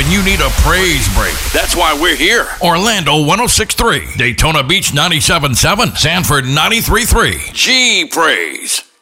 and you need a praise break. That's why we're here. Orlando 106.3, Daytona Beach 97.7, Sanford 93.3. G Praise.